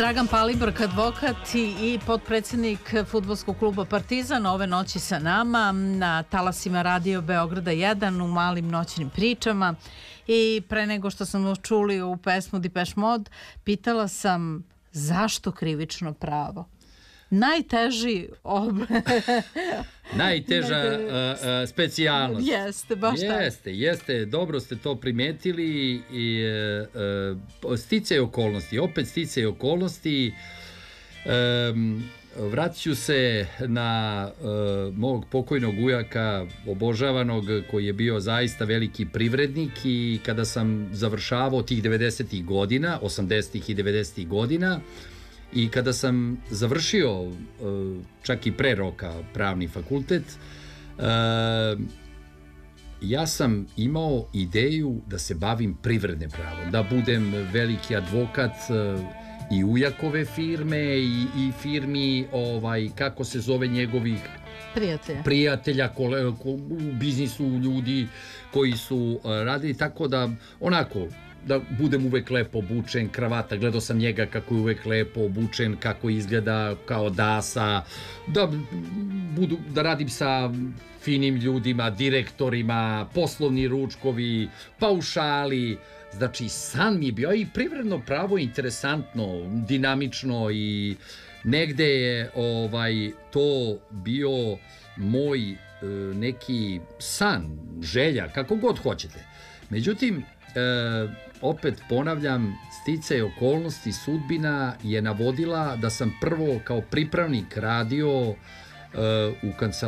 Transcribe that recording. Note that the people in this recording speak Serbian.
Dragan Palibrk, advokat i potpredsjednik fudbalskog kluba Partizan, ove noći sa nama na talasima Radio Beograda 1 u malim noćnim pričama. I pre nego što smo čuli u pesmu Depeche Mode, pitala sam zašto krivično pravo? Najteži najteža specijalnost. Jeste, baš tako. Jeste, dobro ste to primetili i sticaj okolnosti, opet sticaj okolnosti. Vratit ću se na mog pokojnog ujaka, obožavanog, koji je bio zaista veliki privrednik, i kada sam završavao tih 90-ih godina, 80-ih i 90-ih godina, i kada sam završio čak i pre roka pravni fakultet, ja sam imao ideju da se bavim privrednim pravom, da budem veliki advokat i ujakove firme i firmi, kako se zove, njegovih prijatelja, u biznisu, ljudi koji su radili, tako da onako da budem uvek lepo obučen, kravata, gledao sam njega kako je uvek lepo obučen, kako izgleda kao dasa, da radim sa finim ljudima, direktorima, poslovni ručkovi, paušali. Znači, san mi je bio, i privredno pravo je interesantno, dinamično, i negde je to bio moj neki san, želja, kako god hoćete. Međutim, opet ponavljam, sticaj okolnosti, sudbina je navodila da sam prvo kao pripravnik radio u kancelariji